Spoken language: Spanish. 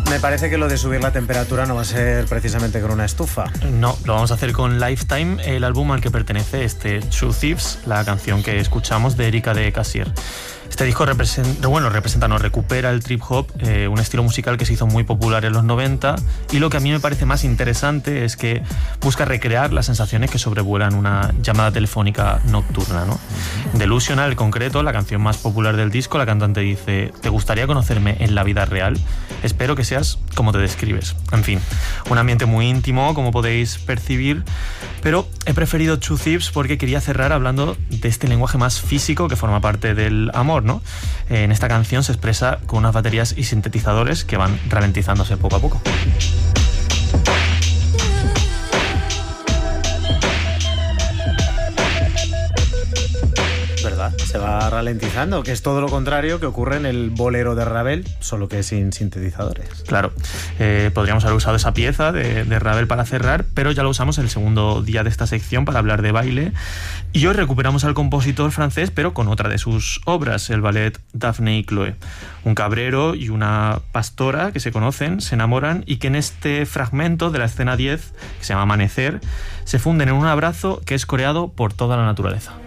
Me parece que lo de subir la temperatura no va a ser precisamente con una estufa. No, lo vamos a hacer con Lifetime, el álbum al que pertenece este Two Thieves, la canción que escuchamos de Erika de Casier. Este disco recupera el trip hop, un estilo musical que se hizo muy popular en los 90, y lo que a mí me parece más interesante es que busca recrear las sensaciones que sobrevuelan una llamada telefónica nocturna, ¿no? Delusional, en concreto, la canción más popular del disco, la cantante dice: ¿te gustaría conocerme en la vida real? Espero que seas como te describes. En fin, un ambiente muy íntimo, como podéis percibir, pero he preferido Two Thieves porque quería cerrar hablando de este lenguaje más físico que forma parte del amor, ¿no? En esta canción se expresa con unas baterías y sintetizadores que van ralentizándose poco a poco. ¿Verdad? Se va ralentizando, que es todo lo contrario que ocurre en el bolero de Ravel, solo que sin sintetizadores. Claro, podríamos haber usado esa pieza de Ravel para cerrar, pero ya lo usamos el segundo día de esta sección para hablar de baile. Y hoy recuperamos al compositor francés, pero con otra de sus obras, el ballet Daphne y Chloé. Un cabrero y una pastora que se conocen, se enamoran y que en este fragmento de la escena 10, que se llama Amanecer, se funden en un abrazo que es coreado por toda la naturaleza.